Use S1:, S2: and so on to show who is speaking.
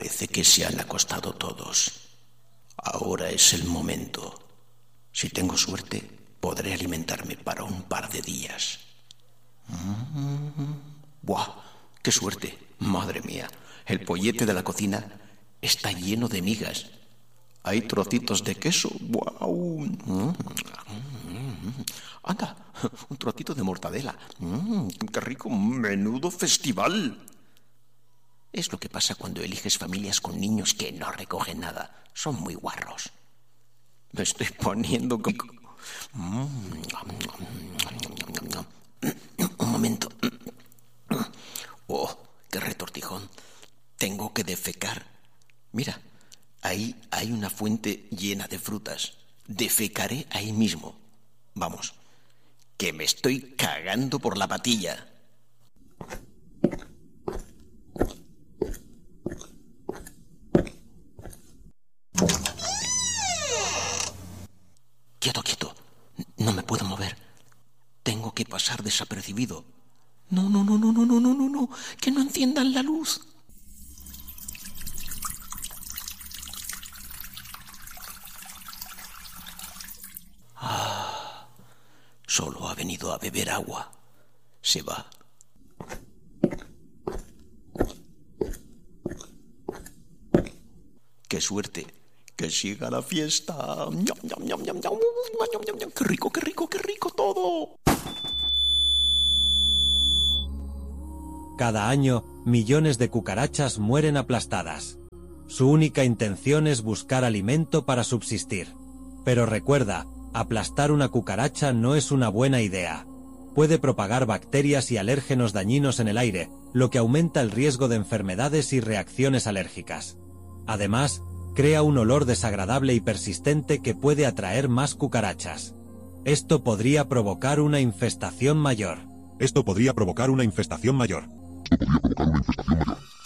S1: Parece que se han acostado todos. Ahora es el momento. Si tengo suerte, podré alimentarme para un par de días. ¡Buah! ¡Qué suerte! Madre mía, el pollete de la cocina está lleno de migas. Hay trocitos de queso. ¡Guau! Anda, un trocito de mortadela. ¡Qué rico! ¡Menudo festival! Es lo que pasa cuando eliges familias con niños que no recogen nada. Son muy guarros. Me estoy poniendo con... Un momento. ¡Oh, qué retortijón! Tengo que defecar. Mira, ahí hay una fuente llena de frutas. Defecaré ahí mismo. Vamos, que me estoy cagando por la patilla. Quieto, quieto. No me puedo mover. Tengo que pasar desapercibido. No. Que no enciendan la luz. Solo ha venido a beber agua. Se va. ¡Qué suerte! ¡Que siga la fiesta! ¡Ñam, ñam, ñam, ñam, ñam! ¡Ñam, ñam, ñam! ¡Qué rico, qué rico, qué rico todo!
S2: Cada año, millones de cucarachas mueren aplastadas. Su única intención es buscar alimento para subsistir. Pero recuerda, aplastar una cucaracha no es una buena idea. Puede propagar bacterias y alérgenos dañinos en el aire, lo que aumenta el riesgo de enfermedades y reacciones alérgicas. Además, crea un olor desagradable y persistente que puede atraer más cucarachas. Esto podría provocar una infestación mayor.